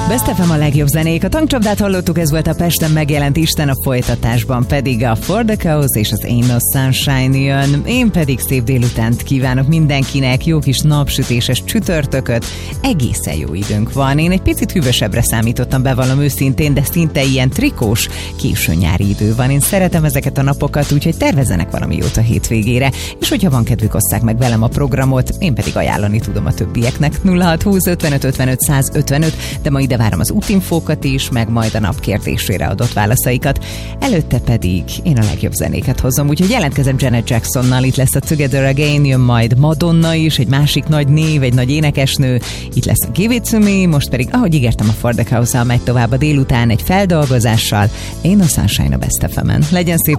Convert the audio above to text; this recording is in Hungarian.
Best FM a legjobb zenék. A tankcsapdát hallottuk, ez volt a Pesten megjelent Isten, a folytatásban pedig a For the Chaos és az Ain't No Sunshine jön. Én pedig szép délutánt kívánok mindenkinek, jó kis napsütéses csütörtököt, egészen jó időnk van. Én egy picit hűvösebbre számítottam, bevallom őszintén, de szinte ilyen trikós, késő nyári idő van. Én szeretem ezeket a napokat, úgyhogy tervezzenek valami jót a hétvégére, és hogyha van kedvük, osszák meg velem a programot, én pedig ajánlani tudom a többieknek. 0620 55 55 155, de ma ide várom az útinfókat is, meg majd a nap kérdésére adott válaszaikat. Előtte pedig én a legjobb zenéket hozom, úgyhogy jelentkezem Janet Jacksonnal, itt lesz a Together Again, jön majd Madonna is, egy másik nagy név, egy nagy énekesnő, itt lesz a Give It To Me, most pedig, ahogy ígértem, a For the Chaos-al megy tovább a délután egy feldolgozással. Ain't No Sunshine a Best FM-en. Legyen szép